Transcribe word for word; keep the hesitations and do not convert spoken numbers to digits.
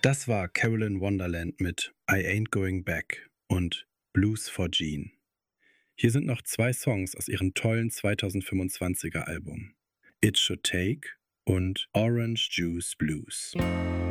Das war Carolyn Wonderland mit I Ain't Going Back und Blues for Jean. Hier sind noch zwei Songs aus ihrem tollen zweitausendfünfundzwanziger Album: It Should Take und Orange Juice Blues.